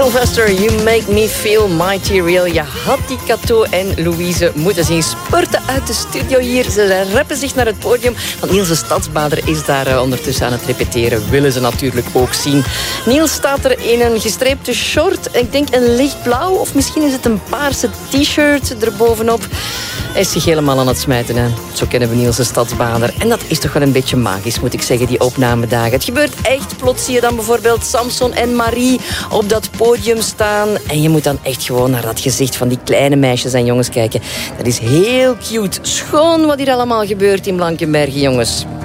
Sylvester, you make me feel mighty real. Je had die Cato en Louise moeten zien spurten uit de studio hier. Ze reppen zich naar het podium. Want Niels de Stadsbader is daar ondertussen aan het repeteren. Willen ze natuurlijk ook zien. Niels staat er in een gestreepte short. Ik denk een lichtblauw of misschien is het een paarse t-shirt erbovenop. Hij is zich helemaal aan het smijten. Hè. Zo kennen we Niels de Stadsbader. En dat is toch wel een beetje magisch, moet ik zeggen, die opnamedagen. Het gebeurt echt. Plots zie je dan bijvoorbeeld Samson en Marie op dat podium staan. En je moet dan echt gewoon naar dat gezicht van die kleine meisjes en jongens kijken. Dat is heel cute. Schoon wat hier allemaal gebeurt in Blankenbergen, jongens.